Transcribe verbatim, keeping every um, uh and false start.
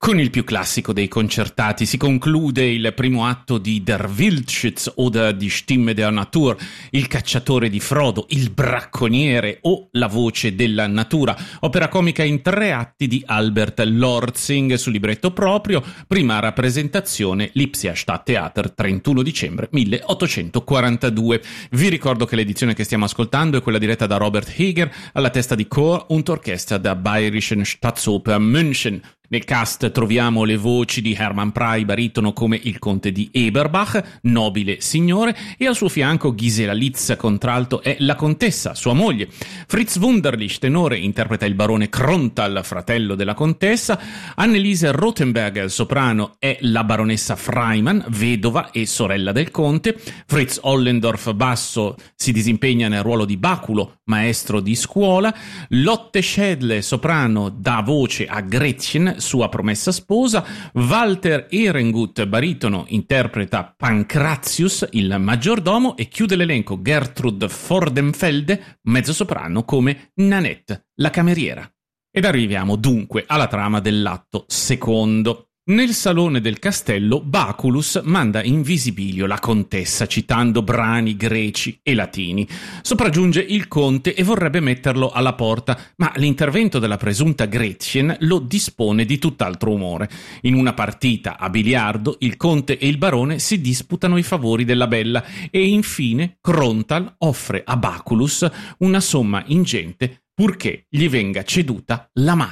Con il più classico dei concertati si conclude il primo atto di Der Wildschütz oder die Stimme der Natur, il cacciatore di Frodo, il bracconiere o la voce della natura, opera comica in tre atti di Albert Lorzing su libretto proprio, prima rappresentazione Lipsia Stadttheater, trentuno dicembre milleottocentoquarantadue. Vi ricordo che l'edizione che stiamo ascoltando è quella diretta da Robert Heger alla testa di Chor und Orchester der Bayerischen Staatsoper München. Nel cast troviamo le voci di Hermann Prey, baritono come il conte di Eberbach, nobile signore, e al suo fianco Gisela Litz, contralto, è la contessa, sua moglie. Fritz Wunderlich, tenore, interpreta il barone Kronthal, fratello della contessa. Anneliese Rothenberger, soprano, è la baronessa Freimann, vedova e sorella del conte. Fritz Ollendorf, basso, si disimpegna nel ruolo di Baculo, maestro di scuola. Lotte Schädle, soprano, dà voce a Gretchen, sua promessa sposa. Walter Ehrengut, baritono, interpreta Pancratius, il maggiordomo, e chiude l'elenco Gertrud Fordenfelde, mezzosoprano, come Nanette, la cameriera. Ed arriviamo dunque alla trama dell'atto secondo. Nel salone del castello, Baculus manda in visibilio la contessa citando brani greci e latini. Sopraggiunge il conte e vorrebbe metterlo alla porta, ma l'intervento della presunta Gretchen lo dispone di tutt'altro umore. In una partita a biliardo, il conte e il barone si disputano i favori della bella e infine Kronthal offre a Baculus una somma ingente purché gli venga ceduta la madre.